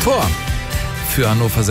Tor für Hannover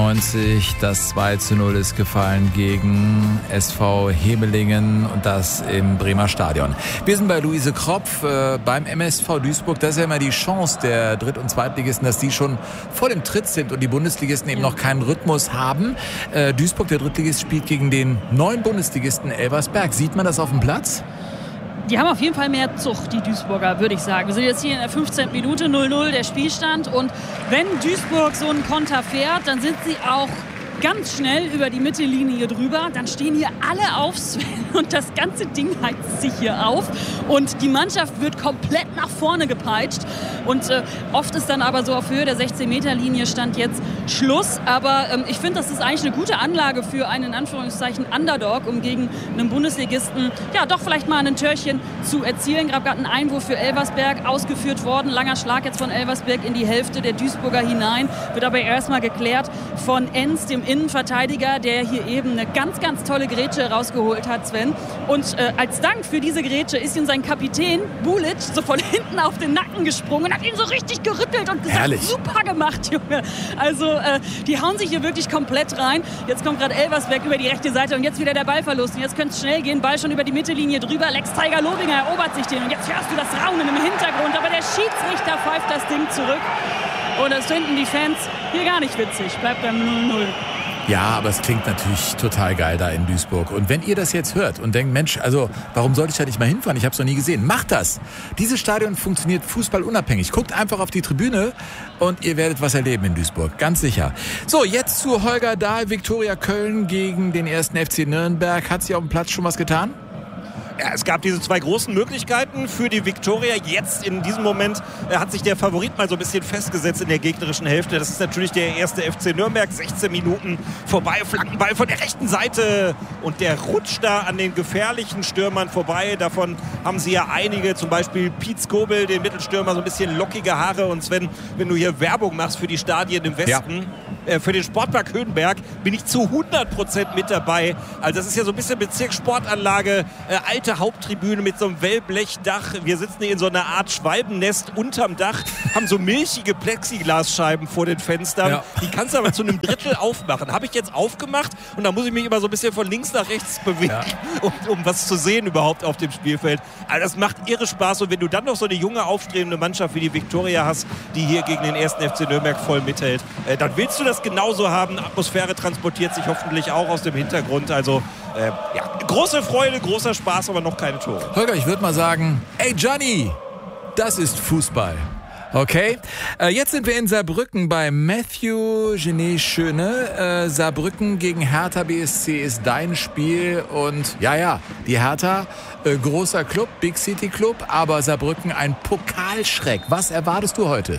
96. Das 2:0 ist gefallen gegen SV Hemelingen und das im Bremer Stadion. Wir sind bei Luise Kropf beim MSV Duisburg. Das ist ja immer die Chance der Dritt- und Zweitligisten, dass die schon vor dem Tritt sind und die Bundesligisten eben noch keinen Rhythmus haben. Duisburg, der Drittligist, spielt gegen den neuen Bundesligisten Elversberg. Sieht man das auf dem Platz? Die haben auf jeden Fall mehr Zucht, die Duisburger, würde ich sagen. Wir sind jetzt hier in der 15. Minute, 0:0 der Spielstand. Und wenn Duisburg so einen Konter fährt, dann sind sie auch ganz schnell über die Mittellinie drüber. Dann stehen hier alle auf, Sven, und das ganze Ding heizt sich hier auf. Und die Mannschaft wird komplett nach vorne gepeitscht. Und oft ist dann aber so auf Höhe der 16-Meter-Linie stand jetzt Schluss. Aber ich finde, das ist eigentlich eine gute Anlage für einen, in Anführungszeichen, Underdog, um gegen einen Bundesligisten, ja, doch vielleicht mal ein Törchen zu erzielen. Gerade ein Einwurf für Elversberg ausgeführt worden. Langer Schlag jetzt von Elversberg in die Hälfte der Duisburger hinein. Wird aber erstmal geklärt von Enz, dem Innenverteidiger, der hier eben eine ganz, ganz tolle Grätsche rausgeholt hat, Sven. Und als Dank für diese Grätsche ist ihm sein Kapitän Bulic so von hinten auf den Nacken gesprungen und hat ihn so richtig gerüttelt und gesagt, herrlich, super gemacht, Junge. Also die hauen sich hier wirklich komplett rein. Jetzt kommt gerade Elversberg über die rechte Seite und jetzt wieder der Ballverlust. Und jetzt könnte es schnell gehen, Ball schon über die Mittellinie drüber. Lex Tiger Lobinger erobert sich den und jetzt hörst du das Raunen im Hintergrund. Aber der Schiedsrichter pfeift das Ding zurück. Und das finden die Fans hier gar nicht witzig. Bleibt beim 0:0. Ja, aber es klingt natürlich total geil da in Duisburg. Und wenn ihr das jetzt hört und denkt, Mensch, also warum sollte ich da nicht mal hinfahren? Ich habe es noch nie gesehen. Macht das! Dieses Stadion funktioniert fußballunabhängig. Guckt einfach auf die Tribüne und ihr werdet was erleben in Duisburg. Ganz sicher. So, jetzt zu Holger Dahl, Viktoria Köln gegen den 1. FC Nürnberg. Hat sich auf dem Platz schon was getan? Ja, es gab diese zwei großen Möglichkeiten für die Viktoria. Jetzt in diesem Moment hat sich der Favorit mal so ein bisschen festgesetzt in der gegnerischen Hälfte. Das ist natürlich der 1. FC Nürnberg. 16 Minuten vorbei, Flankenball von der rechten Seite. Und der rutscht da an den gefährlichen Stürmern vorbei. Davon haben sie ja einige, zum Beispiel Piet Skobel, den Mittelstürmer, so ein bisschen lockige Haare. Und Sven, wenn du hier Werbung machst für die Stadien im Westen, für den Sportpark Höhenberg, bin ich zu 100% mit dabei. Also das ist ja so ein bisschen Bezirkssportanlage, alte Haupttribüne mit so einem Wellblechdach. Wir sitzen hier in so einer Art Schwalbennest unterm Dach, haben so milchige Plexiglasscheiben vor den Fenstern. Ja. Die kannst du aber zu einem Drittel aufmachen. Habe ich jetzt aufgemacht und da muss ich mich immer so ein bisschen von links nach rechts bewegen, um was zu sehen überhaupt auf dem Spielfeld. Also das macht irre Spaß. Und wenn du dann noch so eine junge, aufstrebende Mannschaft wie die Viktoria hast, die hier gegen den 1. FC Nürnberg voll mithält, dann willst du das genauso haben. Atmosphäre transportiert sich hoffentlich auch aus dem Hintergrund. Also große Freude, großer Spaß, aber noch keine Tore. Holger, ich würde mal sagen, ey Johnny, das ist Fußball. Okay, jetzt sind wir in Saarbrücken bei Matthew Genet Schöne. Saarbrücken gegen Hertha BSC ist dein Spiel und ja, die Hertha, großer Club, Big City Club, aber Saarbrücken ein Pokalschreck. Was erwartest du heute?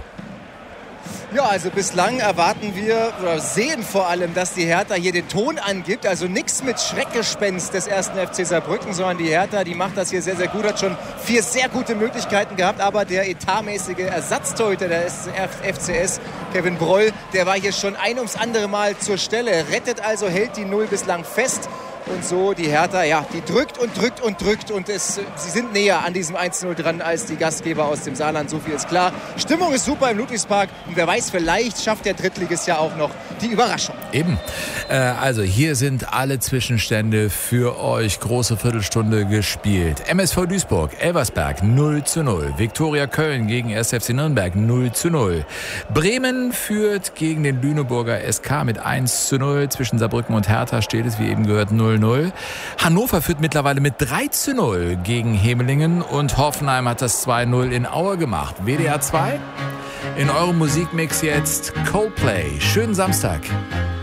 Ja, also bislang erwarten wir oder sehen vor allem, dass die Hertha hier den Ton angibt. Also nichts mit Schreckgespenst des 1. FC Saarbrücken, sondern die Hertha, die macht das hier sehr, sehr gut. Hat schon 4 sehr gute Möglichkeiten gehabt. Aber der etatmäßige Ersatztorhüter der FCS, Kevin Broll, der war hier schon ein ums andere Mal zur Stelle. Rettet also, hält die 0 bislang fest. Und so die Hertha, die drückt und drückt und drückt. Und sie sind näher an diesem 1:0 dran als die Gastgeber aus dem Saarland. So viel ist klar. Stimmung ist super im Ludwigspark. Und wer weiß, vielleicht schafft der Drittligist ja auch noch die Überraschung. Eben. Also hier sind alle Zwischenstände für euch. Große Viertelstunde gespielt. MSV Duisburg, Elversberg 0:0. Viktoria Köln gegen 1. FC Nürnberg 0:0. Bremen führt gegen den Lüneburger SK mit 1:0. Zwischen Saarbrücken und Hertha steht es, wie eben gehört, 0:0. Hannover führt mittlerweile mit 3:0 gegen Hemelingen und Hoffenheim hat das 2:0 in Aue gemacht. WDR 2 in eurem Musikmix jetzt Coldplay. Schönen Samstag.